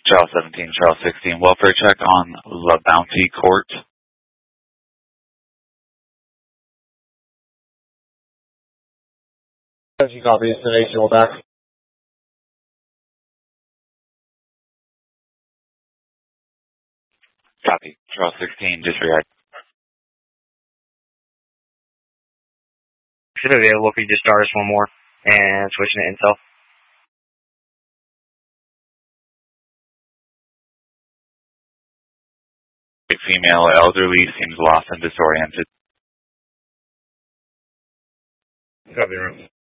Trial 17, Trial 16, welfare check on La Bounty Court. As you copy, destination, we're back. Copy. Trial 16, disregard. Should be available if you just start us one more and switching to Intel. A female elderly seems lost and disoriented. Copy, room.